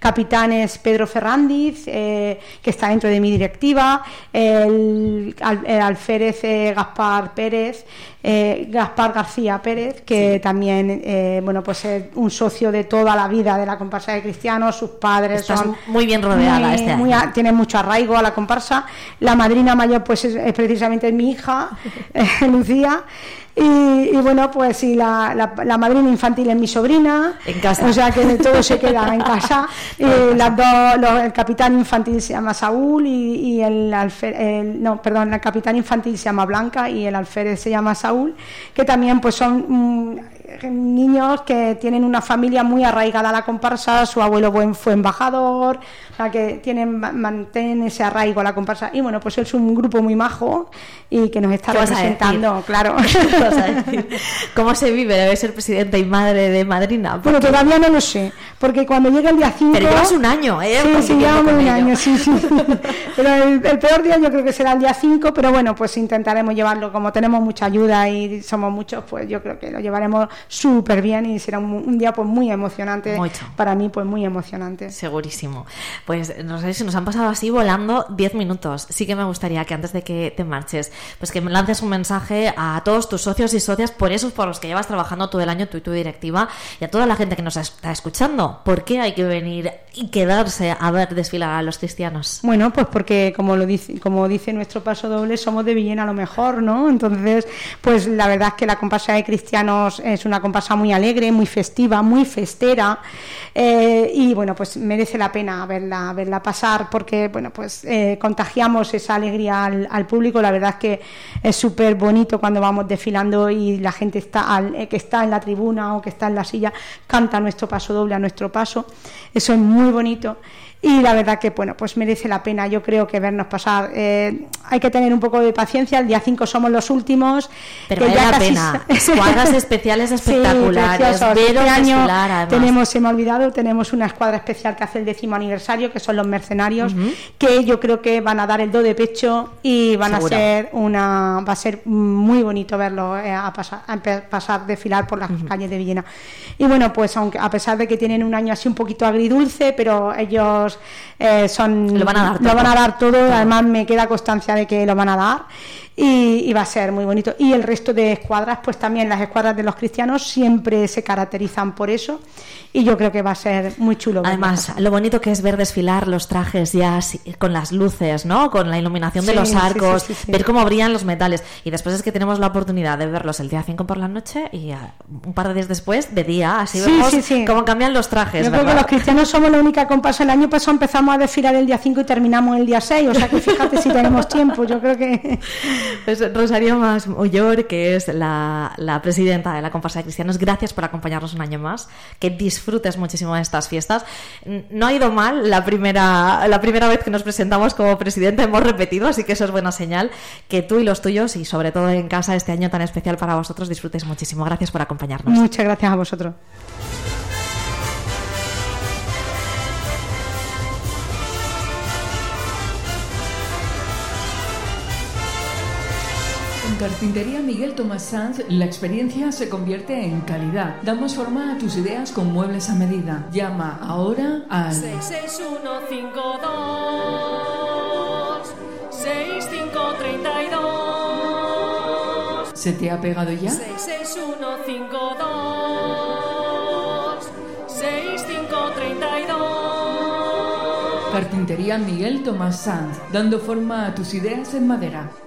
capitán es Pedro Ferrandiz, que está dentro de mi directiva, el alférez Gaspar García Pérez, que también pues es un socio de toda la vida de la comparsa de cristianos. Sus padres Estás son muy bien rodeada este año. tienen mucho arraigo a la comparsa. La madrina mayor pues es precisamente mi hija, Lucía. Y bueno, pues sí, la madrina infantil es mi sobrina, en casa. O sea que todo se queda en casa. El capitán infantil se llama Saúl y el capitán infantil se llama Blanca y el alférez se llama Saúl, que también pues son niños que tienen una familia muy arraigada a la comparsa. Su abuelo fue embajador, o sea que mantienen ese arraigo a la comparsa. Y bueno, pues es un grupo muy majo y que nos está representando, claro. ¿Cómo se vive? Debe ser presidenta y madre de madrina. Porque... Bueno, todavía no lo sé, porque cuando llegue el día 5... Pero llevas un año, ¿eh? Sí, llevamos un año, sí. Pero el peor día yo creo que será el día 5, pero bueno, pues intentaremos llevarlo. Como tenemos mucha ayuda y somos muchos, pues yo creo que lo llevaremos súper bien y será un día pues muy emocionante. Mucho. Para mí, pues muy emocionante. Segurísimo. Pues no sé, se nos han pasado así volando 10 minutos. Sí que me gustaría que antes de que te marches, pues que me lances un mensaje a todos tus socios y socias, por esos por los que llevas trabajando todo el año, tú y tu directiva, y a toda la gente que nos está escuchando. ¿Por qué hay que venir y quedarse a ver desfilar a los cristianos? Bueno, pues porque como dice nuestro paso doble, somos de Villena a lo mejor, ¿no? Entonces, pues la verdad es que la comparsa de cristianos es una comparsa muy alegre, muy festiva, muy festera, y bueno, pues merece la pena verla pasar, porque bueno, pues contagiamos esa alegría al público. La verdad es que es súper bonito cuando vamos desfilando y la gente que está en la tribuna o que está en la silla canta nuestro paso doble a nuestro paso. Eso es muy bonito. Y la verdad que bueno, pues merece la pena, yo creo, que vernos pasar. Hay que tener un poco de paciencia. El día 5 somos los últimos, pero vale la pena. Escuadras especiales espectaculares. Sí, este año tenemos una escuadra especial que hace el 10º aniversario, que son los mercenarios, que yo creo que van a dar el do de pecho y va a ser muy bonito verlo pasar, desfilar por las calles de Villena. Y bueno, pues aunque a pesar de que tienen un año así un poquito agridulce, pero ellos lo van a dar todo. Además me queda constancia de que lo van a dar y va a ser muy bonito. Y el resto de escuadras, pues también las escuadras de los cristianos siempre se caracterizan por eso, y yo creo que va a ser muy chulo. Además, lo bonito que es ver desfilar los trajes ya con las luces, ¿no? Con la iluminación de los arcos, ver cómo brillan los metales, y después es que tenemos la oportunidad de verlos el día 5 por la noche y un par de días después de día, así vemos cómo cambian los trajes. Yo creo que los cristianos somos la única comparsa. El año pasado empezamos a desfilar el día 5 y terminamos el día 6, o sea que fíjate si tenemos tiempo. Yo creo que... Pues Rosario Mas-Mollor, que es la presidenta de la comparsa de cristianos, gracias por acompañarnos un año más, que disfrutes muchísimo de estas fiestas. No ha ido mal la primera vez que nos presentamos como presidenta, hemos repetido, así que eso es buena señal. Que tú y los tuyos, y sobre todo en casa, este año tan especial para vosotros, disfrutéis muchísimo. Gracias por acompañarnos. Muchas gracias a vosotros. En Carpintería Miguel Tomás Sanz, la experiencia se convierte en calidad. Damos forma a tus ideas con muebles a medida. Llama ahora al 66152 6532. ¿Se te ha pegado ya? 66152 6532. Carpintería Miguel Tomás Sanz, dando forma a tus ideas en madera.